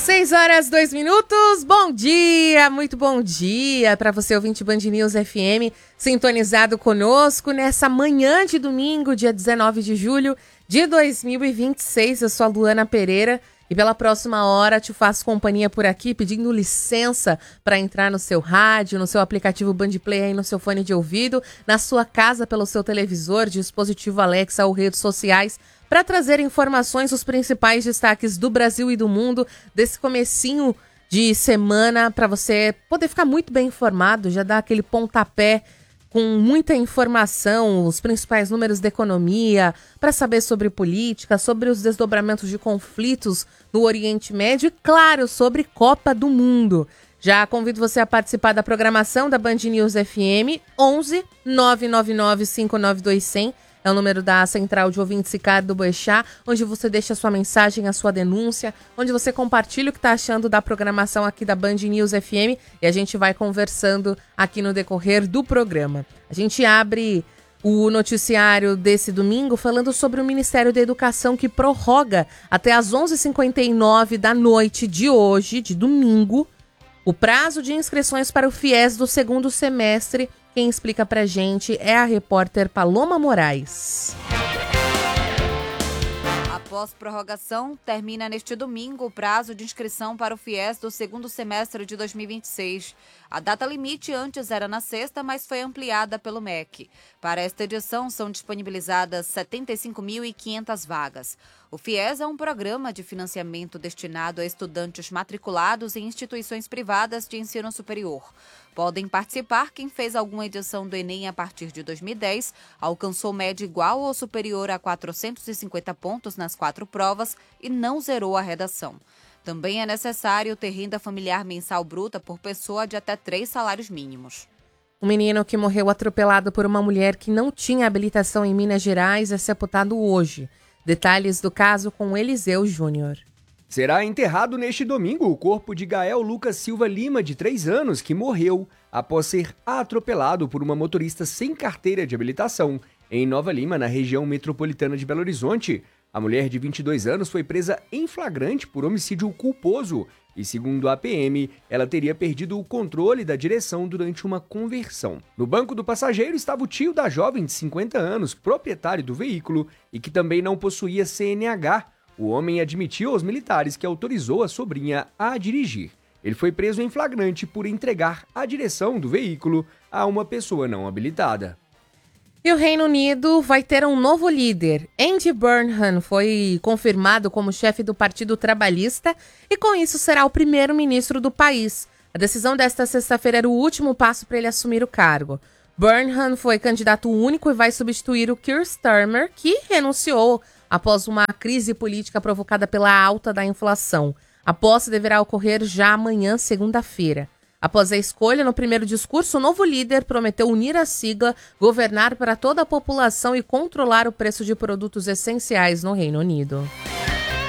6h02. Bom dia, muito bom dia para você, ouvinte Band News FM, sintonizado conosco nessa manhã de domingo, dia 19 de julho de 2026. Eu sou a Luana Pereira e pela próxima hora te faço companhia por aqui, pedindo licença para entrar no seu rádio, no seu aplicativo Band Play, aí no seu fone de ouvido, na sua casa pelo seu televisor, dispositivo Alexa ou redes sociais, para trazer informações, os principais destaques do Brasil e do mundo desse comecinho de semana, para você poder ficar muito bem informado, já dar aquele pontapé com muita informação, os principais números da economia, para saber sobre política, sobre os desdobramentos de conflitos no Oriente Médio e, claro, sobre Copa do Mundo. Já convido você a participar da programação da Band News FM, 11 999 592 100. É o número da Central de Ouvintes Ricardo Boechat, onde você deixa a sua mensagem, a sua denúncia, onde você compartilha o que está achando da programação aqui da Band News FM e a gente vai conversando aqui no decorrer do programa. A gente abre o noticiário desse domingo falando sobre o Ministério da Educação que prorroga até às 11h59 da noite de hoje, de domingo, o prazo de inscrições para o FIES do segundo semestre. Quem explica pra gente é a repórter Paloma Moraes. Após prorrogação, termina neste domingo o prazo de inscrição para o FIES do segundo semestre de 2026. A data limite antes era na sexta, mas foi ampliada pelo MEC. Para esta edição, são disponibilizadas 75.500 vagas. O FIES é um programa de financiamento destinado a estudantes matriculados em instituições privadas de ensino superior. Podem participar quem fez alguma edição do Enem a partir de 2010, alcançou média igual ou superior a 450 pontos nas 4 provas e não zerou a redação. Também é necessário ter renda familiar mensal bruta por pessoa de até 3 salários mínimos. Um menino que morreu atropelado por uma mulher que não tinha habilitação em Minas Gerais é sepultado hoje. Detalhes do caso com Eliseu Júnior. Será enterrado neste domingo o corpo de Gael Lucas Silva Lima, de 3 anos, que morreu após ser atropelado por uma motorista sem carteira de habilitação em Nova Lima, na região metropolitana de Belo Horizonte. A mulher de 22 anos foi presa em flagrante por homicídio culposo e, segundo a PM, ela teria perdido o controle da direção durante uma conversão. No banco do passageiro estava o tio da jovem de 50 anos, proprietário do veículo e que também não possuía CNH. O homem admitiu aos militares que autorizou a sobrinha a dirigir. Ele foi preso em flagrante por entregar a direção do veículo a uma pessoa não habilitada. E o Reino Unido vai ter um novo líder. Andy Burnham foi confirmado como chefe do Partido Trabalhista e, com isso, será o primeiro-ministro do país. A decisão desta sexta-feira era o último passo para ele assumir o cargo. Burnham foi candidato único e vai substituir o Keir Starmer, que renunciou após uma crise política provocada pela alta da inflação. A posse deverá ocorrer já amanhã, segunda-feira. Após a escolha, no primeiro discurso, o novo líder prometeu unir a sigla, governar para toda a população e controlar o preço de produtos essenciais no Reino Unido.